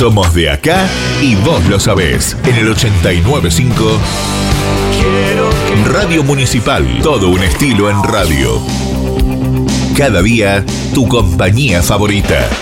Somos de acá y vos lo sabés. En el 89.5 Radio Municipal. Todo un estilo en radio. Cada día, tu compañía favorita.